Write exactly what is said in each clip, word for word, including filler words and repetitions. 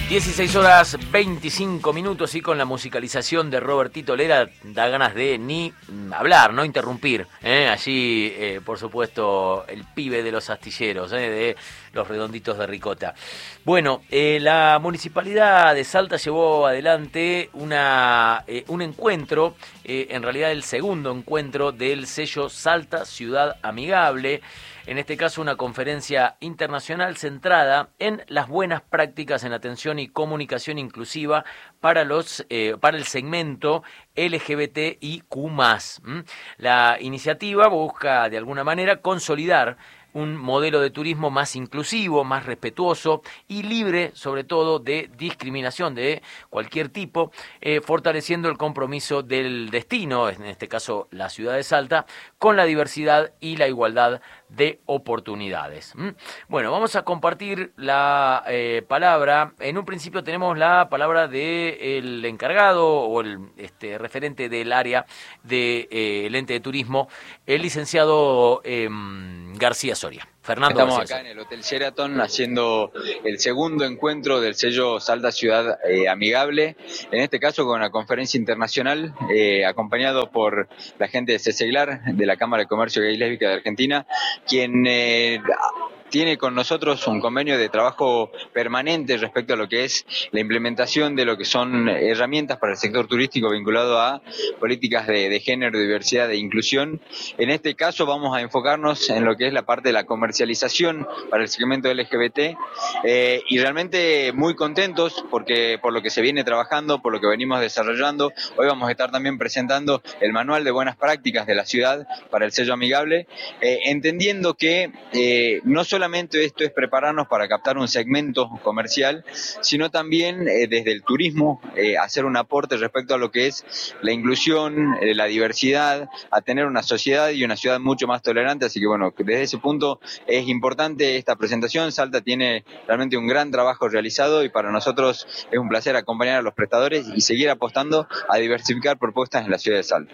dieciséis horas veinticinco minutos y con la musicalización de Robertito Lera da ganas de ni hablar, no interrumpir. ¿eh? Allí, eh, por supuesto, el pibe de los astilleros, ¿eh? de los redonditos de ricota. Bueno, eh, la Municipalidad de Salta llevó adelante una, eh, un encuentro, eh, en realidad el segundo encuentro del sello Salta Ciudad Amigable. En este caso, una conferencia internacional centrada en las buenas prácticas en atención y comunicación inclusiva para los eh, para el segmento L G B T I Q más. ¿Mm? La iniciativa busca, de alguna manera, consolidar un modelo de turismo más inclusivo, más respetuoso y libre, sobre todo, de discriminación de cualquier tipo, eh, fortaleciendo el compromiso del destino, en este caso la ciudad de Salta, con la diversidad y la igualdad de oportunidades. ¿Mm? Bueno, vamos a compartir la eh, palabra. En un principio tenemos la palabra del encargado o el este, referente del área del de, eh, ente de turismo, el licenciado eh, García Soria. Fernando Estamos García acá en el Hotel Sheraton haciendo el segundo encuentro del sello Salta Ciudad eh, Amigable, en este caso con una conferencia internacional eh, acompañado por la gente de CESEGLAR, de la Cámara de Comercio Gay y Lésbica de Argentina, quien eh, tiene con nosotros un convenio de trabajo permanente respecto a lo que es la implementación de lo que son herramientas para el sector turístico vinculado a políticas de, de género, diversidad e inclusión. En este caso vamos a enfocarnos en lo que es la parte de la comercialización para el segmento L G B T eh, y realmente muy contentos porque por lo que se viene trabajando, por lo que venimos desarrollando. Hoy vamos a estar también presentando el manual de buenas prácticas de la ciudad para el sello amigable, eh, entendiendo que eh, no solo solamente esto es prepararnos para captar un segmento comercial, sino también eh, desde el turismo eh, hacer un aporte respecto a lo que es la inclusión, eh, la diversidad, a tener una sociedad y una ciudad mucho más tolerante. Así que bueno, desde ese punto es importante esta presentación. Salta tiene realmente un gran trabajo realizado y para nosotros es un placer acompañar a los prestadores y seguir apostando a diversificar propuestas en la ciudad de Salta.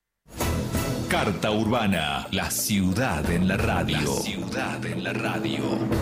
Carta Urbana, la ciudad en la radio. La ciudad en la radio.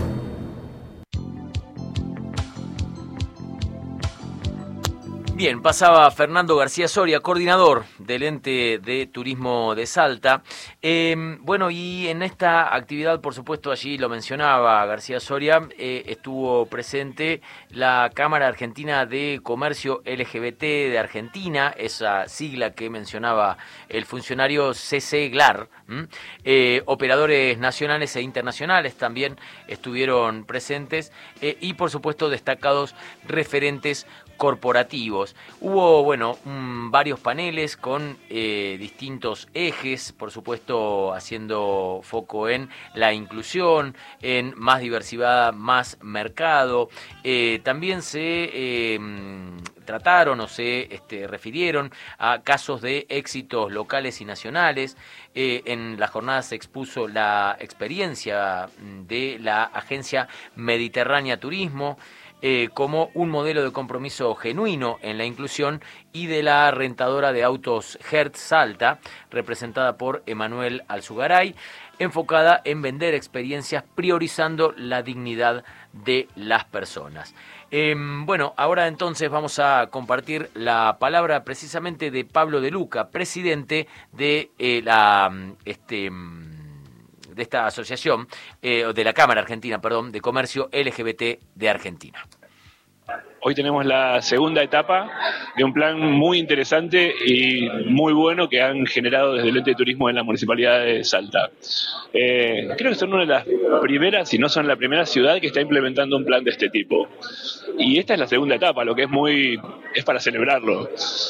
Bien, pasaba Fernando García Soria, coordinador del ente de turismo de Salta. Eh, bueno, y en esta actividad, por supuesto, allí lo mencionaba García Soria, eh, estuvo presente la Cámara Argentina de Comercio L G B T de Argentina, esa sigla que mencionaba el funcionario CESEGLAR. Eh, operadores nacionales e internacionales también estuvieron presentes eh, y, por supuesto, destacados referentes corporativos. Hubo, bueno, um, varios paneles con eh, distintos ejes, por supuesto, haciendo foco en la inclusión, en más diversidad, más mercado. Eh, también se eh, trataron o se este, refirieron a casos de éxitos locales y nacionales. Eh, en la jornada se expuso la experiencia de la agencia Mediterránea Turismo, Eh, como un modelo de compromiso genuino en la inclusión, y de la rentadora de autos Hertz Salta, representada por Emanuel Alzugaray, enfocada en vender experiencias priorizando la dignidad de las personas. Eh, bueno, ahora entonces vamos a compartir la palabra precisamente de Pablo De Luca, presidente de eh, la este de esta asociación, eh, de la Cámara Argentina, perdón, de Comercio L G B T de Argentina. Hoy tenemos la segunda etapa de un plan muy interesante y muy bueno que han generado desde el ente de turismo en la Municipalidad de Salta. Eh, creo que son una de las primeras, si no son la primera ciudad que está implementando un plan de este tipo. Y esta es la segunda etapa, lo que es muy es para celebrarlo.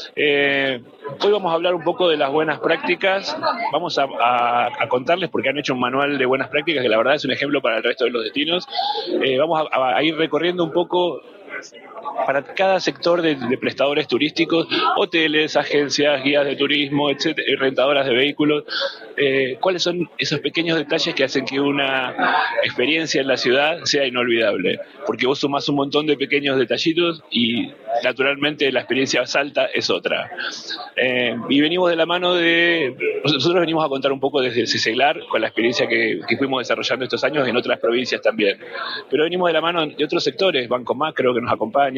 Eh, hoy vamos a hablar un poco de las buenas prácticas. Vamos a, a, a contarles, porque han hecho un manual de buenas prácticas que la verdad es un ejemplo para el resto de los destinos. Eh, vamos a, a ir recorriendo un poco para cada sector de, de prestadores turísticos, hoteles, agencias, guías de turismo, etcétera, rentadoras de vehículos, eh, cuáles son esos pequeños detalles que hacen que una experiencia en la ciudad sea inolvidable, porque vos sumás un montón de pequeños detallitos y naturalmente la experiencia Salta es otra. Eh, y venimos de la mano de... Nosotros venimos a contar un poco desde CESEGLAR, con la experiencia que, que fuimos desarrollando estos años en otras provincias también. Pero venimos de la mano de otros sectores, Banco Macro que nos acompaña,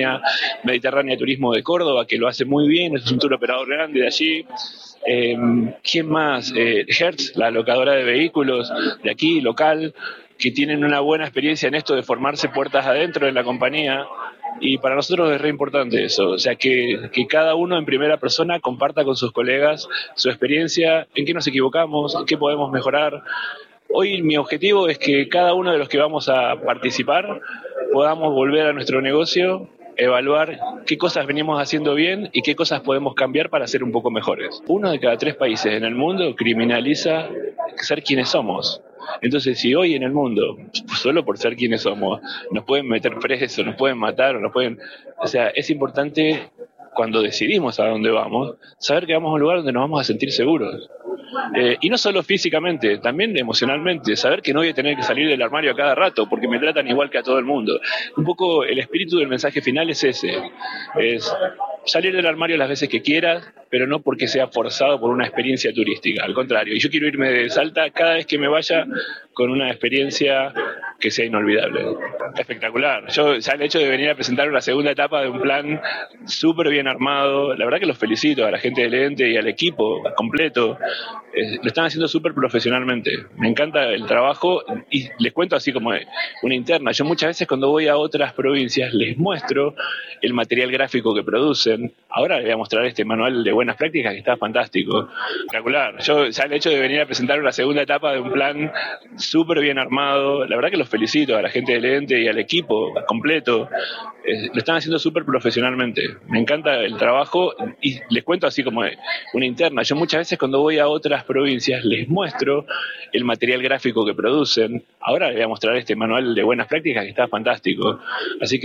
compañía Mediterránea Turismo de Córdoba, que lo hace muy bien, es un tour operador grande de allí. Eh, ¿Quién más? Eh, Hertz, la locadora de vehículos de aquí, local, que tienen una buena experiencia en esto de formarse puertas adentro de la compañía. Y para nosotros es re importante eso, o sea, que, que cada uno en primera persona comparta con sus colegas su experiencia, en qué nos equivocamos, en qué podemos mejorar. Hoy mi objetivo es que cada uno de los que vamos a participar podamos volver a nuestro negocio, evaluar qué cosas venimos haciendo bien y qué cosas podemos cambiar para ser un poco mejores. Uno de cada tres países en el mundo criminaliza ser quienes somos. Entonces, si hoy en el mundo, solo por ser quienes somos, nos pueden meter presos, nos pueden matar, o nos pueden... O sea, es importante, cuando decidimos a dónde vamos, saber que vamos a un lugar donde nos vamos a sentir seguros. Eh, y no solo físicamente, también emocionalmente, saber que no voy a tener que salir del armario a cada rato porque me tratan igual que a todo el mundo. Un poco el espíritu del mensaje final es ese, es salir del armario las veces que quieras, pero no porque sea forzado por una experiencia turística, al contrario. Y yo quiero irme de Salta cada vez que me vaya con una experiencia que sea inolvidable. Espectacular. Yo ya el hecho de venir a presentar una segunda etapa de un plan súper bien armado, la verdad que los felicito a la gente del ente y al equipo completo. Eh, lo están haciendo súper profesionalmente. Me encanta el trabajo y les cuento así como una interna. Yo muchas veces cuando voy a otras provincias les muestro el material gráfico que producen. Ahora les voy a mostrar este manual de buenas prácticas que está fantástico. Espectacular. Yo ya el hecho de venir a presentar una segunda etapa de un plan súper bien armado, la verdad que los felicito a la gente del ente y al equipo completo. Eh, lo están haciendo súper profesionalmente. Me encanta el trabajo y les cuento así como una interna. Yo muchas veces cuando voy a otras provincias les muestro el material gráfico que producen. Ahora les voy a mostrar este manual de buenas prácticas que está fantástico. Así que